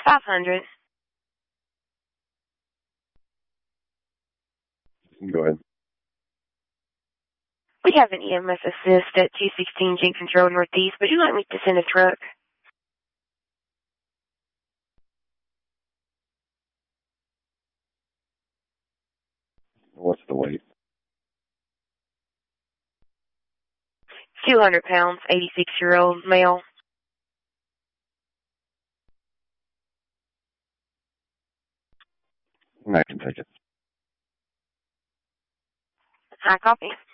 500. Go ahead. We have an EMS assist at 216 Jenkins Road Northeast. Would you like me to send a truck? What's the weight? 200 pounds, 86-year-old male. I can take it. High copy.